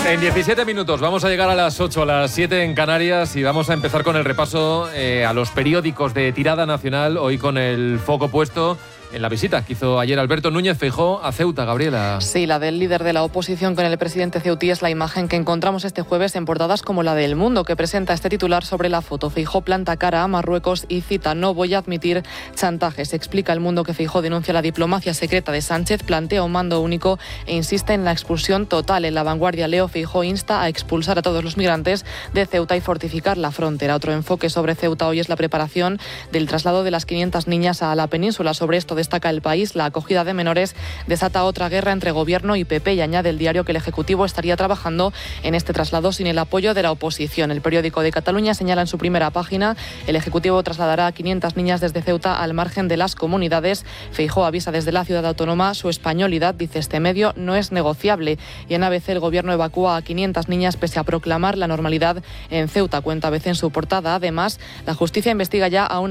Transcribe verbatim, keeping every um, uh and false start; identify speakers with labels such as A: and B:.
A: En diecisiete minutos vamos a llegar a las ocho, a las siete en Canarias y vamos a empezar con el repaso eh, a los periódicos de tirada nacional, hoy con el foco puesto en la visita que hizo ayer Alberto Núñez Feijóo a Ceuta, Gabriela.
B: Sí, la del líder de la oposición con el presidente ceutí es la imagen que encontramos este jueves en portadas como la de El Mundo, que presenta este titular sobre la foto. Feijóo planta cara a Marruecos y cita: no voy a admitir chantajes. Explica El Mundo que Feijóo denuncia la diplomacia secreta de Sánchez, plantea un mando único e insiste en la expulsión total. En La Vanguardia leo: Feijóo insta a expulsar a todos los migrantes de Ceuta y fortificar la frontera. Otro enfoque sobre Ceuta hoy es la preparación del traslado de las quinientas niñas a la península. Sobre esto destaca El País: la acogida de menores desata otra guerra entre Gobierno y P P, y añade el diario que el Ejecutivo estaría trabajando en este traslado sin el apoyo de la oposición. El Periódico de Cataluña señala en su primera página: el Ejecutivo trasladará a quinientas niñas desde Ceuta al margen de las comunidades. Feijóo avisa desde la ciudad autónoma su españolidad, dice este medio, no es negociable. Y en A B C: el Gobierno evacúa a quinientas niñas pese a proclamar la normalidad en Ceuta, cuenta A B C en su portada. Además, la justicia investiga ya a una